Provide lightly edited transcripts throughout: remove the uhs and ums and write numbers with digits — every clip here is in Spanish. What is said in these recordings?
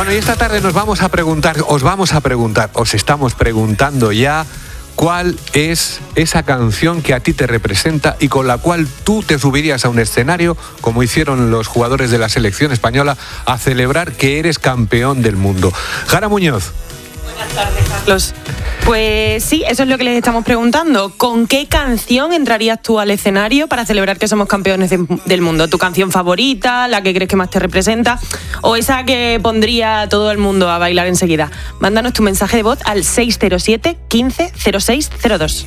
Bueno, y esta tarde os estamos preguntando ya cuál es esa canción que a ti te representa y con la cual tú te subirías a un escenario, como hicieron los jugadores de la selección española, a celebrar que eres campeón del mundo. Jara Muñoz. Buenas tardes, Carlos. Pues sí, eso es lo que les estamos preguntando. ¿Con qué canción entrarías tú al escenario para celebrar que somos campeones del mundo? ¿Tu canción favorita, la que crees que más te representa o esa que pondría a todo el mundo a bailar enseguida? Mándanos tu mensaje de voz al 607 15 06 02.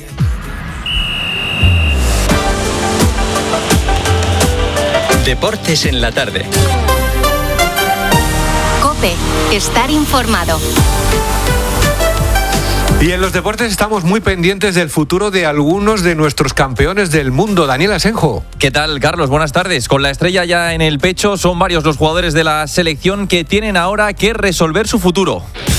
Deportes en la tarde. COPE. Estar informado. Y en los deportes estamos muy pendientes del futuro de algunos de nuestros campeones del mundo. Daniel Asenjo. ¿Qué tal, Carlos? Buenas tardes. Con la estrella ya en el pecho, son varios los jugadores de la selección que tienen ahora que resolver su futuro.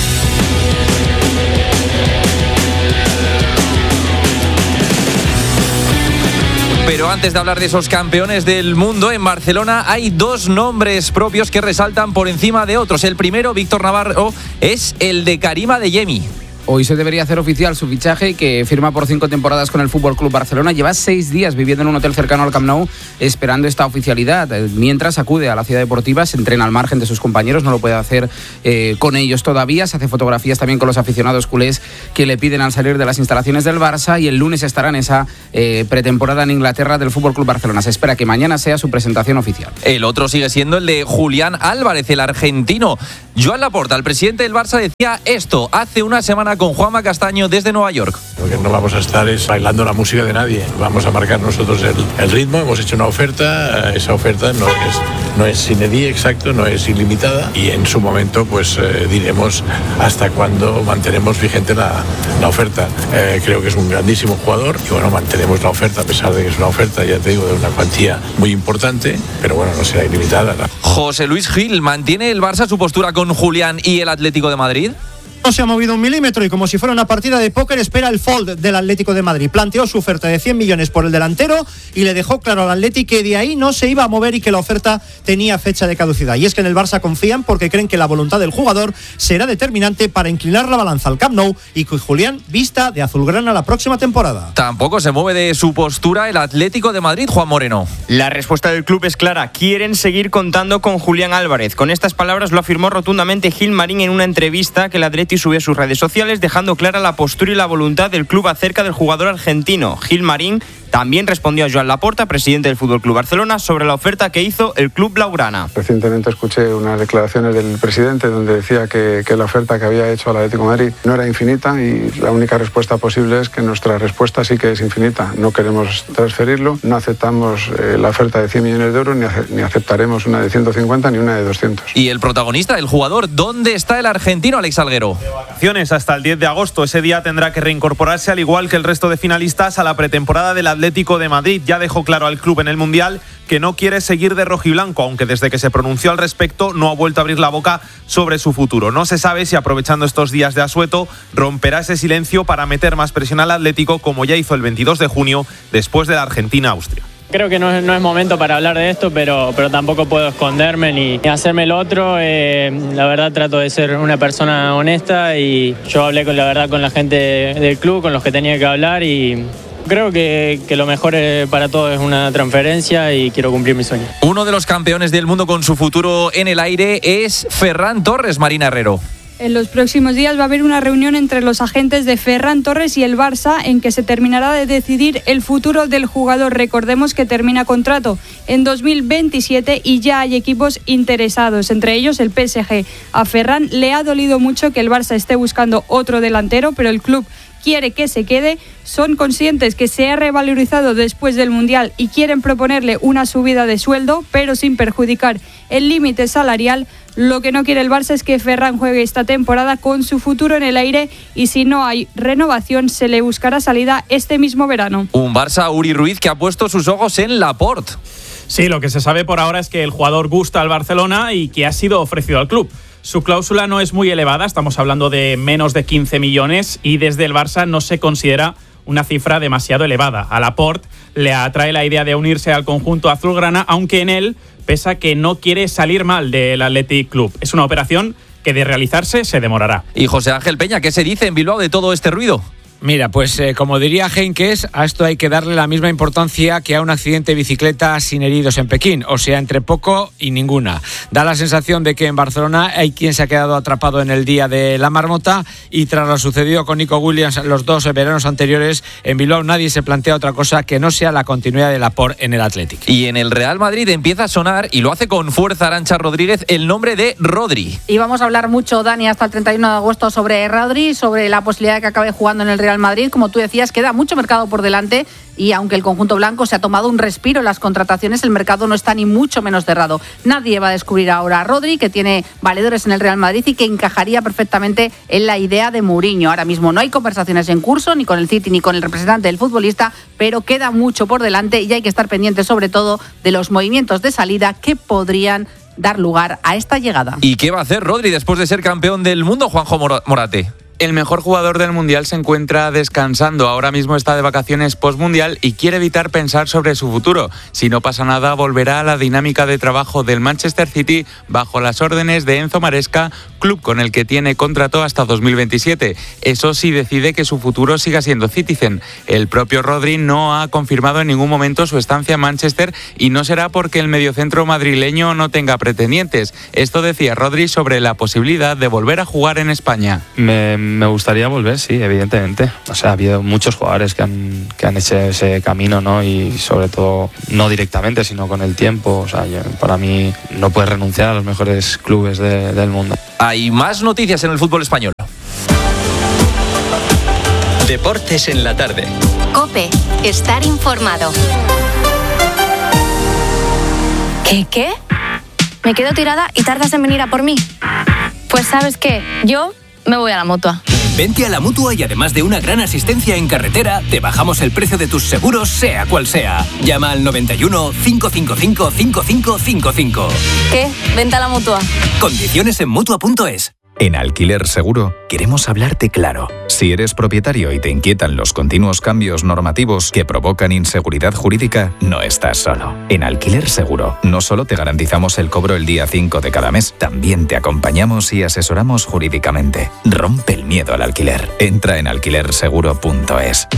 Pero antes de hablar de esos campeones del mundo, en Barcelona hay dos nombres propios que resaltan por encima de otros. El primero, Víctor Navarro, es el de Karim Adeyemi. Hoy se debería hacer oficial su fichaje, que firma por 5 temporadas con el FC Barcelona. Lleva 6 días viviendo en un hotel cercano al Camp Nou esperando esta oficialidad. Mientras acude a la ciudad deportiva, se entrena al margen de sus compañeros, no lo puede hacer con ellos todavía. Se hace fotografías también con los aficionados culés que le piden al salir de las instalaciones del Barça, y el lunes estará en esa pretemporada en Inglaterra del FC Barcelona. Se espera que mañana sea su presentación oficial. El otro sigue siendo el de Julián Álvarez, el argentino. Joan Laporta, el presidente del Barça, decía esto hace una semana con Juanma Castaño desde Nueva York. Lo que no vamos a estar es bailando la música de nadie. Vamos a marcar nosotros el ritmo. Hemos hecho una oferta. Esa oferta no es sine die, exacto, no es ilimitada. Y en su momento pues diremos hasta cuándo mantenemos vigente la oferta. Creo que es un grandísimo jugador y bueno, mantenemos la oferta a pesar de que es una oferta, ya te digo, de una cuantía muy importante, pero bueno, no será ilimitada. José Luis Gil, ¿mantiene el Barça su postura con Julián y el Atlético de Madrid? No se ha movido un milímetro y como si fuera una partida de póker espera el fold del Atlético de Madrid. Planteó su oferta de 100 millones por el delantero y le dejó claro al Atlético que de ahí no se iba a mover y que la oferta tenía fecha de caducidad. Y es que en el Barça confían porque creen que la voluntad del jugador será determinante para inclinar la balanza al Camp Nou y que Julián vista de azulgrana la próxima temporada. Tampoco se mueve de su postura el Atlético de Madrid, Juan Moreno. La respuesta del club es clara. Quieren seguir contando con Julián Álvarez. Con estas palabras lo afirmó rotundamente Gil Marín en una entrevista que el Atleti subió a sus redes sociales, dejando clara la postura y la voluntad del club acerca del jugador argentino. Gil Marín también respondió a Joan Laporta, presidente del FC Barcelona, sobre la oferta que hizo el club blaugrana. Recientemente escuché unas declaraciones del presidente donde decía que la oferta que había hecho al Atlético de Madrid no era infinita y la única respuesta posible es que nuestra respuesta sí que es infinita. No queremos transferirlo, no aceptamos la oferta de 100 millones de euros ni aceptaremos una de 150 ni una de 200. ¿Y el protagonista, el jugador, dónde está el argentino, Alex Alguero? De vacaciones hasta el 10 de agosto. Ese día tendrá que reincorporarse, al igual que el resto de finalistas, a la pretemporada del Atlético de Madrid. Ya dejó claro al club en el Mundial que no quiere seguir de rojiblanco, aunque desde que se pronunció al respecto no ha vuelto a abrir la boca sobre su futuro. No se sabe si, aprovechando estos días de asueto, romperá ese silencio para meter más presión al Atlético, como ya hizo el 22 de junio después de la Argentina-Austria. Creo que no es momento para hablar de esto, pero tampoco puedo esconderme ni hacerme el otro. La verdad trato de ser una persona honesta y yo hablé con la gente del club, con los que tenía que hablar, y creo que lo mejor para todos es una transferencia y quiero cumplir mi sueño. Uno de los campeones del mundo con su futuro en el aire es Ferran Torres, Marina Herrero. En los próximos días va a haber una reunión entre los agentes de Ferran Torres y el Barça en que se terminará de decidir el futuro del jugador. Recordemos que termina contrato en 2027 y ya hay equipos interesados, entre ellos el PSG. A Ferran le ha dolido mucho que el Barça esté buscando otro delantero, pero el club quiere que se quede. Son conscientes que se ha revalorizado después del Mundial y quieren proponerle una subida de sueldo, pero sin perjudicar el límite salarial. Lo que no quiere el Barça es que Ferran juegue esta temporada con su futuro en el aire y si no hay renovación se le buscará salida este mismo verano. Un Barça, Uri Ruiz, que ha puesto sus ojos en Laporte. Sí, lo que se sabe por ahora es que el jugador gusta al Barcelona y que ha sido ofrecido al club. Su cláusula no es muy elevada, estamos hablando de menos de 15 millones y desde el Barça no se considera una cifra demasiado elevada. A Laporte le atrae la idea de unirse al conjunto azulgrana, aunque en él pesa que no quiere salir mal del Athletic Club. Es una operación que de realizarse se demorará. Y José Ángel Peña, ¿qué se dice en Bilbao de todo este ruido? Mira, pues como diría Heinkes, a esto hay que darle la misma importancia que a un accidente de bicicleta sin heridos en Pekín, o sea, entre poco y ninguna. Da la sensación de que en Barcelona hay quien se ha quedado atrapado en el día de la marmota y tras lo sucedido con Nico Williams los 2 veranos anteriores, en Bilbao nadie se plantea otra cosa que no sea la continuidad de Laporte en el Athletic. Y en el Real Madrid empieza a sonar, y lo hace con fuerza Arantxa Rodríguez, el nombre de Rodri. Y vamos a hablar mucho, Dani, hasta el 31 de agosto sobre Rodri, sobre la posibilidad de que acabe jugando en el Real Madrid. Como tú decías, queda mucho mercado por delante y aunque el conjunto blanco se ha tomado un respiro en las contrataciones, el mercado no está ni mucho menos cerrado. Nadie va a descubrir ahora a Rodri, que tiene valedores en el Real Madrid y que encajaría perfectamente en la idea de Mourinho. Ahora mismo no hay conversaciones en curso, ni con el City ni con el representante del futbolista, pero queda mucho por delante y hay que estar pendientes sobre todo de los movimientos de salida que podrían dar lugar a esta llegada. ¿Y qué va a hacer Rodri después de ser campeón del mundo, Juanjo Morate? El mejor jugador del Mundial se encuentra descansando. Ahora mismo está de vacaciones postmundial y quiere evitar pensar sobre su futuro. Si no pasa nada, volverá a la dinámica de trabajo del Manchester City bajo las órdenes de Enzo Maresca, club con el que tiene contrato hasta 2027. Eso sí, decide que su futuro siga siendo Citizen. El propio Rodri no ha confirmado en ningún momento su estancia en Manchester y no será porque el mediocentro madrileño no tenga pretendientes. Esto decía Rodri sobre la posibilidad de volver a jugar en España. Me gustaría volver, sí, evidentemente. O sea, ha habido muchos jugadores que han hecho ese camino, ¿no? Y sobre todo, no directamente, sino con el tiempo. O sea, para mí no puedes renunciar a los mejores clubes del mundo. Hay más noticias en el fútbol español. Deportes en la tarde. COPE, estar informado. ¿Qué? ¿Me quedo tirada y tardas en venir a por mí? Pues ¿sabes qué? Yo me voy a la Mutua. Vente a la Mutua y además de una gran asistencia en carretera, te bajamos el precio de tus seguros, sea cual sea. Llama al 91 555 5555. ¿Qué? Vente a la Mutua. Condiciones en Mutua.es. En Alquiler Seguro queremos hablarte claro. Si eres propietario y te inquietan los continuos cambios normativos que provocan inseguridad jurídica, no estás solo. En Alquiler Seguro no solo te garantizamos el cobro el día 5 de cada mes, también te acompañamos y asesoramos jurídicamente. Rompe el miedo al alquiler. Entra en alquilerseguro.es.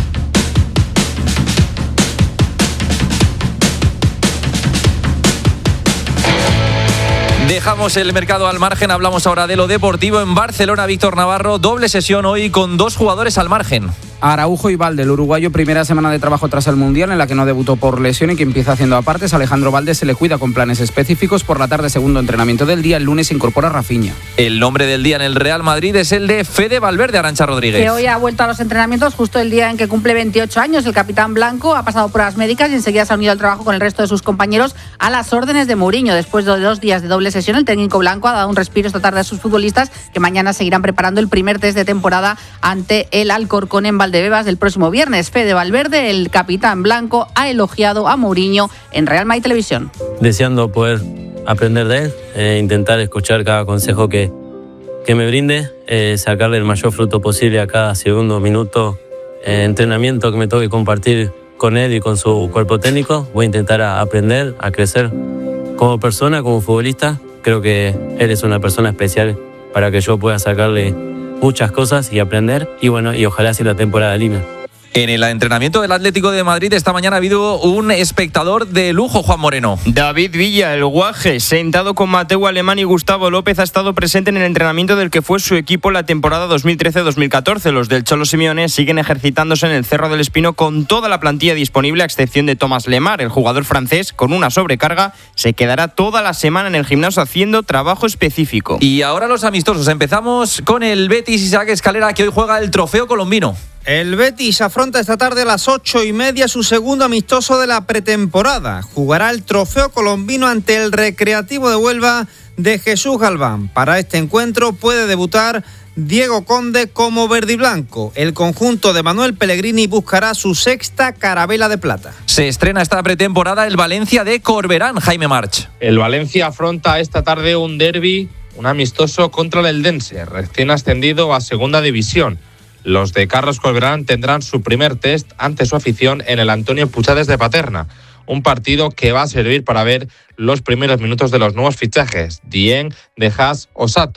Dejamos el mercado al margen, hablamos ahora de lo deportivo. En Barcelona, Víctor Navarro, doble sesión hoy con 2 jugadores al margen. Araujo y Valde, el uruguayo, primera semana de trabajo tras el Mundial en la que no debutó por lesión y que empieza haciendo apartes. Alejandro Valde se le cuida con planes específicos. Por la tarde, segundo entrenamiento del día. El lunes se incorpora Rafinha. El nombre del día en el Real Madrid es el de Fede Valverde, Arantxa Rodríguez. Que hoy ha vuelto a los entrenamientos justo el día en que cumple 28 años. El capitán blanco ha pasado pruebas médicas y enseguida se ha unido al trabajo con el resto de sus compañeros a las órdenes de Mourinho. Después de 2 días de doble sesión, el técnico blanco ha dado un respiro esta tarde a sus futbolistas que mañana seguirán preparando el primer test de temporada ante el Alcorcón en Valdebebas del próximo viernes. Fede Valverde, el capitán blanco, ha elogiado a Mourinho en Real Madrid Televisión. Deseando poder aprender de él, intentar escuchar cada consejo que me brinde, sacarle el mayor fruto posible a cada segundo, minuto, entrenamiento que me toque compartir con él y con su cuerpo técnico. Voy a intentar aprender, a crecer como persona, como futbolista. Creo que él es una persona especial para que yo pueda sacarle muchas cosas y aprender. Y bueno, y ojalá sea la temporada linda. En el entrenamiento del Atlético de Madrid esta mañana ha habido un espectador de lujo, Juan Moreno. David Villa, el guaje, sentado con Mateu Alemán y Gustavo López, ha estado presente en el entrenamiento del que fue su equipo la temporada 2013-2014. Los del Cholo Simeone siguen ejercitándose en el Cerro del Espino con toda la plantilla disponible, a excepción de Thomas Lemar. El jugador francés, con una sobrecarga, se quedará toda la semana en el gimnasio haciendo trabajo específico. Y ahora los amistosos. Empezamos con el Betis Isaac Escalera, que hoy juega el Trofeo Colombino. El Betis afronta esta tarde a las 8:30 su segundo amistoso de la pretemporada. Jugará el Trofeo Colombino ante el Recreativo de Huelva de Jesús Galván. Para este encuentro puede debutar Diego Conde como verdiblanco. El conjunto de Manuel Pellegrini buscará su 6ª carabela de plata. Se estrena esta pretemporada el Valencia de Corberán, Jaime March. El Valencia afronta esta tarde un derbi, un amistoso contra el Eldense, recién ascendido a Segunda División. Los de Carlos Corberán tendrán su primer test ante su afición en el Antonio Puchades de Paterna. Un partido que va a servir para ver los primeros minutos de los nuevos fichajes, Dieng, De Haas o Sato.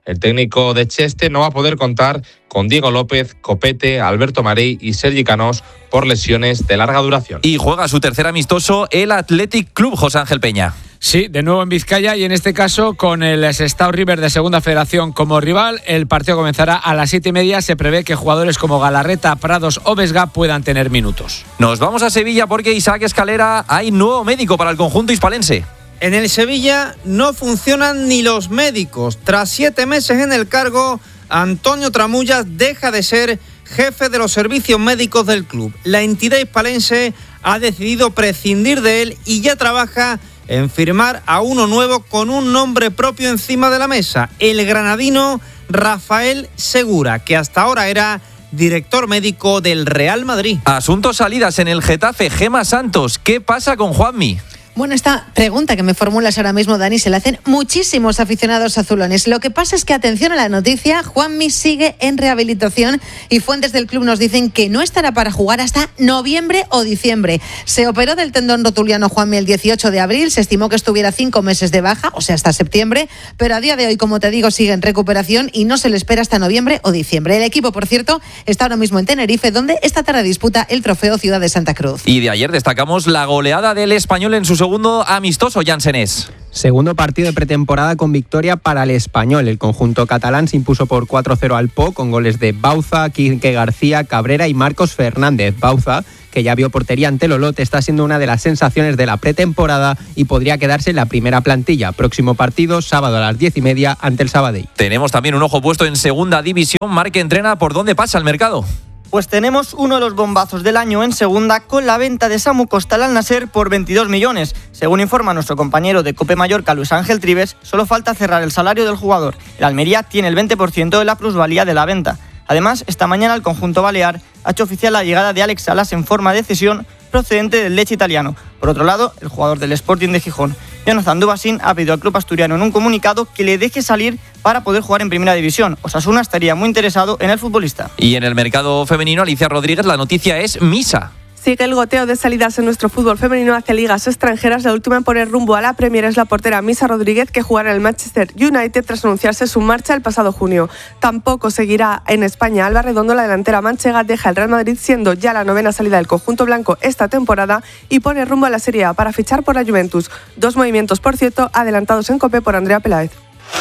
El técnico de Cheste no va a poder contar con Diego López, Copete, Alberto Marí y Sergi Canós por lesiones de larga duración. Y juega su tercer amistoso el Athletic Club, José Ángel Peña. Sí, de nuevo en Vizcaya y en este caso con el Sestao River de Segunda Federación como rival. El partido comenzará a las 7:30. Se prevé que jugadores como Galarreta, Prados o Vesga puedan tener minutos. Nos vamos a Sevilla porque Isaac Escalera, hay nuevo médico para el conjunto hispalense. En el Sevilla no funcionan ni los médicos. Tras 7 meses en el cargo, Antonio Tramullas deja de ser jefe de los servicios médicos del club. La entidad hispalense ha decidido prescindir de él y ya trabaja en firmar a uno nuevo con un nombre propio encima de la mesa, el granadino Rafael Segura, que hasta ahora era director médico del Real Madrid. Asuntos salidas en el Getafe, Gemma Santos, ¿qué pasa con Juanmi? Bueno, esta pregunta que me formulas ahora mismo, Dani, se la hacen muchísimos aficionados azulones. Lo que pasa es que, atención a la noticia, Juanmi sigue en rehabilitación y fuentes del club nos dicen que no estará para jugar hasta noviembre o diciembre. Se operó del tendón rotuliano Juanmi el 18 de abril, se estimó que estuviera 5 meses de baja, o sea, hasta septiembre, pero a día de hoy, como te digo, sigue en recuperación y no se le espera hasta noviembre o diciembre. El equipo, por cierto, está ahora mismo en Tenerife, donde esta tarde disputa el trofeo Ciudad de Santa Cruz. Y de ayer destacamos la goleada del Español en su segundo amistoso, Jansenés. Segundo partido de pretemporada con victoria para el Español. El conjunto catalán se impuso por 4-0 al Po con goles de Bauza, Quique García, Cabrera y Marcos Fernández. Bauza, que ya vio portería ante el Olot, está siendo una de las sensaciones de la pretemporada y podría quedarse en la primera plantilla. Próximo partido, sábado a las 10:30 ante el Sabadell. Tenemos también un ojo puesto en segunda división. Marque entrena por dónde pasa el mercado. Pues tenemos uno de los bombazos del año en segunda con la venta de Samu Costal al Nasser por 22 millones. Según informa nuestro compañero de COPE Mallorca, Luis Ángel Trives, solo falta cerrar el salario del jugador. El Almería tiene el 20% de la plusvalía de la venta. Además, esta mañana el conjunto balear ha hecho oficial la llegada de Alex Salas en forma de cesión procedente del Lecce italiano. Por otro lado, el jugador del Sporting de Gijón, Jonathan Dubasín, ha pedido al club asturiano en un comunicado que le deje salir para poder jugar en primera división. Osasuna estaría muy interesado en el futbolista. Y en el mercado femenino, Alicia Rodríguez, la noticia es Misa. Sigue el goteo de salidas en nuestro fútbol femenino hacia ligas extranjeras. La última en poner rumbo a la Premier es la portera Misa Rodríguez, que jugará en el Manchester United tras anunciarse su marcha el pasado junio. Tampoco seguirá en España Alba Redondo. La delantera manchega deja el Real Madrid, siendo ya la 9ª salida del conjunto blanco esta temporada, y pone rumbo a la Serie A para fichar por la Juventus. 2 movimientos, por cierto, adelantados en COPE por Andrea Peláez.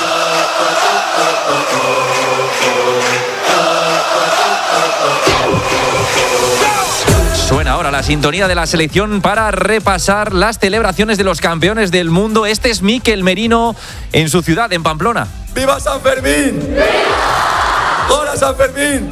Suena ahora la sintonía de la selección para repasar las celebraciones de los campeones del mundo. Este es Mikel Merino en su ciudad, en Pamplona. ¡Viva San Fermín! ¡Viva! ¡Hola San Fermín!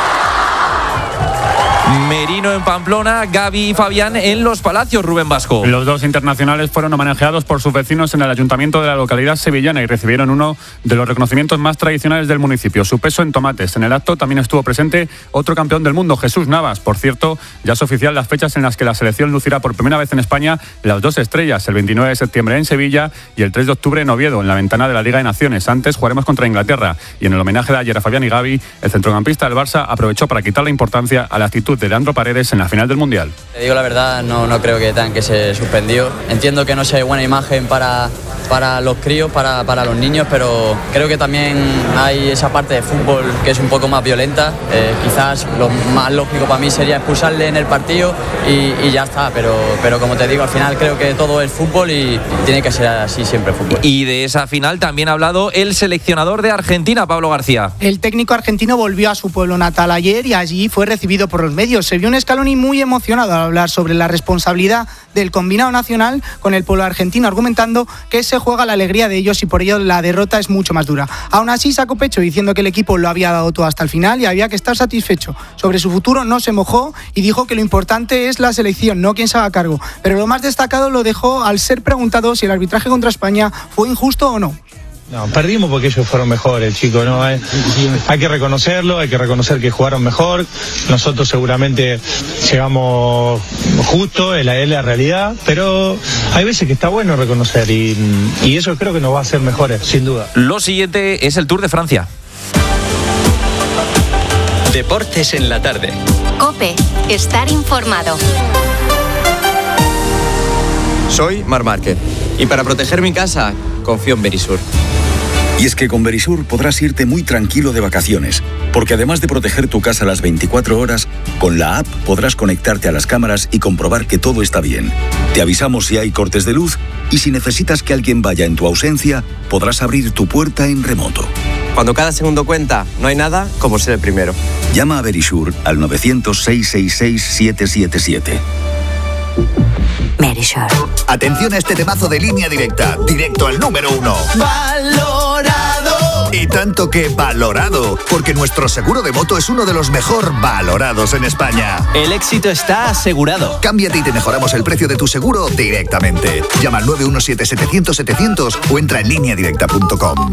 Merino en Pamplona, Gaby y Fabián en Los Palacios, Rubén Vasco. Los dos internacionales fueron homenajeados por sus vecinos en el ayuntamiento de la localidad sevillana y recibieron uno de los reconocimientos más tradicionales del municipio, su peso en tomates. En el acto también estuvo presente otro campeón del mundo, Jesús Navas. Por cierto, ya es oficial las fechas en las que la selección lucirá por primera vez en España las 2 estrellas, el 29 de septiembre en Sevilla y el 3 de octubre en Oviedo, en la ventana de la Liga de Naciones. Antes jugaremos contra Inglaterra y en el homenaje de ayer a Fabián y Gaby, el centrocampista del Barça aprovechó para quitar la importancia a la actitud de Leandro Paredes en la final del Mundial. Te digo la verdad, no creo que tengan que se suspendió. Entiendo que no sea buena imagen para los críos, para los niños, pero creo que también hay esa parte de fútbol que es un poco más violenta. Quizás lo más lógico para mí sería expulsarle en el partido y ya está, pero como te digo, al final creo que todo es fútbol y tiene que ser así siempre fútbol. Y de esa final también ha hablado el seleccionador de Argentina, Pablo García. El técnico argentino volvió a su pueblo natal ayer y allí fue recibido por los medios. Se vio un Scaloni muy emocionado al hablar sobre la responsabilidad del combinado nacional con el pueblo argentino, argumentando que se juega la alegría de ellos y por ello la derrota es mucho más dura. Aún así sacó pecho diciendo que el equipo lo había dado todo hasta el final y había que estar satisfecho. Sobre su futuro no se mojó y dijo que lo importante es la selección, no quien se haga cargo. Pero lo más destacado lo dejó al ser preguntado si el arbitraje contra España fue injusto o no. No, perdimos porque ellos fueron mejores, chicos, ¿no? Hay que reconocerlo, hay que reconocer que jugaron mejor. Nosotros seguramente llegamos justo, es la realidad, pero hay veces que está bueno reconocer y eso creo que nos va a hacer mejores, sin duda. Lo siguiente es el Tour de Francia. Deportes en la tarde. COPE, estar informado. Soy Marc Márquez y para proteger mi casa confío en Verisur. Y es que con Verisur podrás irte muy tranquilo de vacaciones, porque además de proteger tu casa las 24 horas, con la app podrás conectarte a las cámaras y comprobar que todo está bien. Te avisamos si hay cortes de luz y si necesitas que alguien vaya en tu ausencia, podrás abrir tu puerta en remoto. Cuando cada segundo cuenta, no hay nada como ser el primero. Llama a Verisur al 900-666-777. Verisur. Atención a este temazo de Línea Directa, directo al número 1. ¡Valorado! Y tanto que valorado, porque nuestro seguro de moto es uno de los mejor valorados en España. El éxito está asegurado. Cámbiate y te mejoramos el precio de tu seguro directamente. Llama al 917-700-700 o entra en lineadirecta.com.